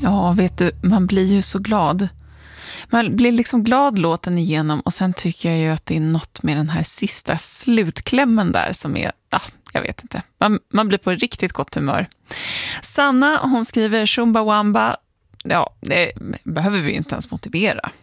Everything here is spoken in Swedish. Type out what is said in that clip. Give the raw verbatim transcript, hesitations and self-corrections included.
Ja, vet du, man blir ju så glad. Man blir liksom glad låten igenom och sen tycker jag ju att det är något med den här sista slutklämmen där som är, ja, jag vet inte. Man, man blir på riktigt gott humör. Sanna, hon skriver Chumbawamba. Ja, det behöver vi inte ens motivera.